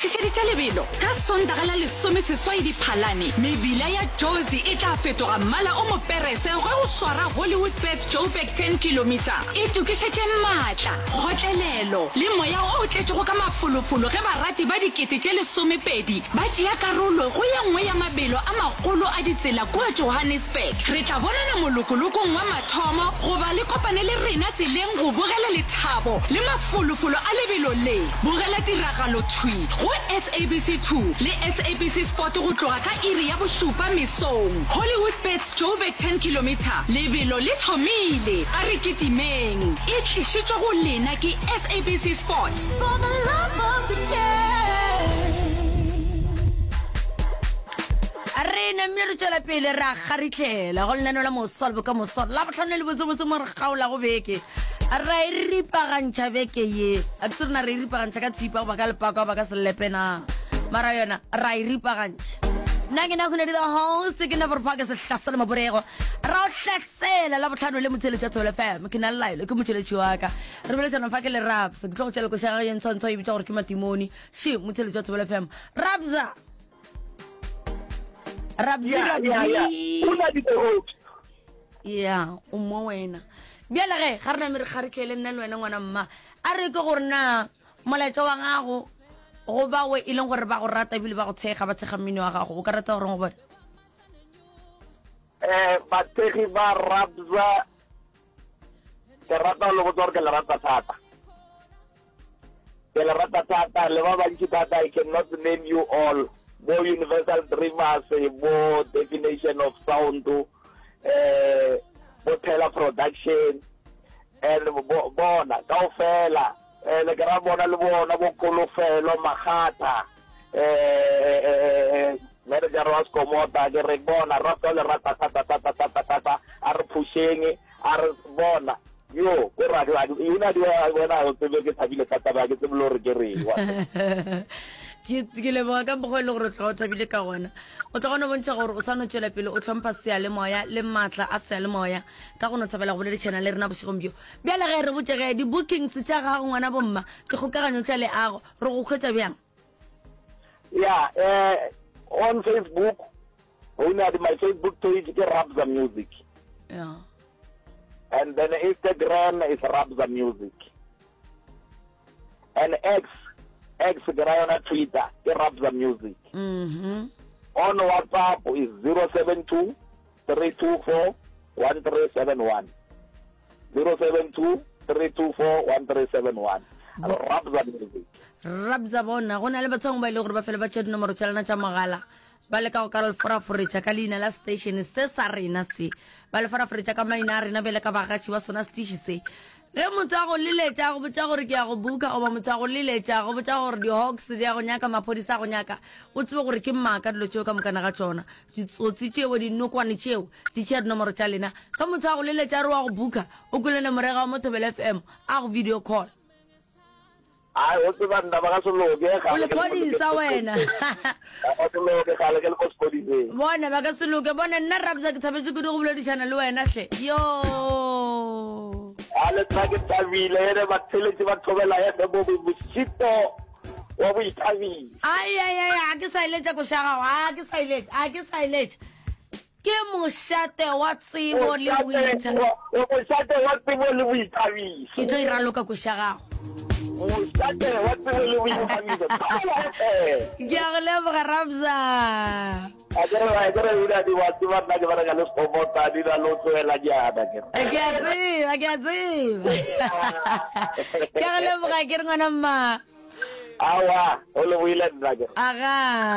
tlišeditše lebelo ka sondaga la lesomeseswai diphalane mebila ya josi e tla fetoga mmala o moperese ge go swara Hollywood Bet Joburg 10 km e tukišetše maatla kgotlelelo le moya o tletšego ka mafolofolo ge barati ba dikete tše lesomepedi ba tšea karolo go ye nngwe ya mabelo a magolo a ditsela kua Johannesburg. Re tla bonana molokolokong wa mathomo goba le kopane le rena tseleng go bogela lethabo le mafolofolo a lebelo le bogela tiragalo thwi go SABC2 le SABC Sport go tloga ka iri ya bošupa mesong. Hollywood Bets Joburg 10 km lebelo le thomile a re kitimeng e tlišitšwe go lena ke SABC Sport. For the love of the game. Arena mmele tšwela pele ra kgaritlela go lenaneo la mosolo ka mosolo la botlhano le botsebotse mo re kgaola go beke ra e ripagantšha beke ye a ke tsona re e ripagantšha ka tshipa goba ka lepako goba ka selepena mara yona ra e ripagantšha nna ke na kgone di the host ke na borpaka setlhasa le maborego ra o hlatsela la botlhano le motheletši wa Thobela FM ke na le laelo ke motheletši wa ka re beletšana fa ke le Rabsa ke tlo go tšela ko šaga ye ntshwantsho e bitša gore ke Matimoni she motheletši wa Thobela FM Rabsa yeah o mo wena bjale ge ga rena mere kgaritlele nna le wena ngwana mma a re ke gore na molaetša wa gago go bawe e leng gore ba go rata ebile ba go tshega ba tshega mmino wa gago o ka rata gore go bone batshegi ba Rabsa ke rata le go tswa ke le rata thata le ba bantši thata I cannot name you all. Bo Universal Dreamers, bo Definition of Sound, bo Tela Production, and bona kaofela le ke ra bona le bona bo Kolofelo Magata manager wa Skomota ke re bona rata le rata tata a re pusheng a re bona yo go ra ina di bona o tsebe ke thabile tata ba ke tsebolo re ke rewa ke le boga ka bogo le gore tla o thabile ka gona o tla gona bontšha gore o sa no tšwela pele o tlhompha sealemoya le maatla a sealemoya ka go no tshabela go boledišana le rena bošegong bjale ge re botsege di-bookings tša gago ngwana bomma ke kgokaganyo tša leago re go kgwetša bjang on Facebook my Facebook page ke Rabsa Music and then Instagram is Rabsa Music and X ke ra yona Twitter ke Rabsa Music on WhatsApp is 072 324 1371 072 324 1371 Rabsa Music Rabsa bona go na le batsong ba ile gore ba fele ba tšea dinomoro tša lena tša mogala ba le ka go karol foraforetša ka leina la station se sa rena se ba le foraforetša ka maina a rena bele ka bagatši ba sona station se ge motho a go leletša go botša gore ke ya go buka oba motho a go leletša go botša gore di-hawks di ya go nyaka maphodisa a go nyaka o tsebe gore ke mmaka dilo tšeo ka mokana ga tšona ditsotsi tšeo dinokwane tšeo di tšea dinomoro tša lena ge motho a go leletša re wa go buka o kolene morega wa mo Thobela FM a go video call o tseba nna ba ka soloke o lephodisa wena bona ba ka soloke bona nna Rabsa ke thabetse kudu go boledišana le wena hle yo le tla ke thabile ene batheletši ba Thobela FM bošito wa boithabile a ke sa iletša košagago a ke sa iletša ke mošate wa tsebo le boithabiso ke tlo iraloka košagago ke a go leboga Rabsa ke a tseba ke a go leboga ke re ngwana mma o leboile nna aga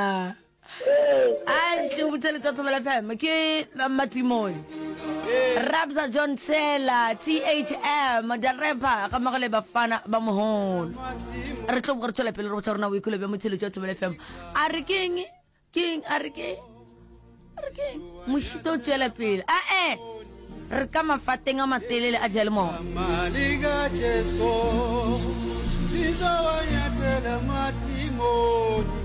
a se botheletša wa Thobela FM ke Matimoni Rabsa John Sela THM the rapper ka magale bafana ba moholo re tlo go re tšwela pele re go tša rona o ikole bja motheletši wa Thobela FM a re king a re ke mošito o tšwela pele re ka mafateng a matelele a jale moa